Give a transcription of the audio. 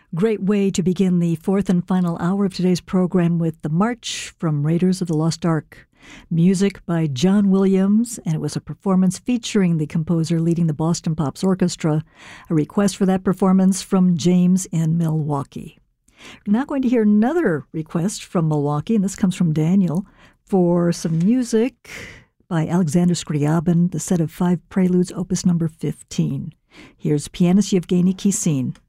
Great way to begin the fourth and final hour of today's program with The March from Raiders of the Lost Ark. Music by John Williams, and it was a performance featuring the composer leading the Boston Pops Orchestra. A request for that performance from James in Milwaukee. We're now going to hear another request from Milwaukee, and this comes from Daniel, for some music by Alexander Scriabin, the set of 5 preludes, opus number 15. Here's pianist Yevgeny Kissin.